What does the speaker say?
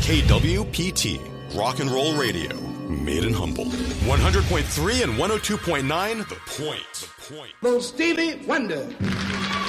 KWPT, Rock and Roll Radio, made in Humble. 100.3 and 102.9, The Point. Little Stevie Wonder.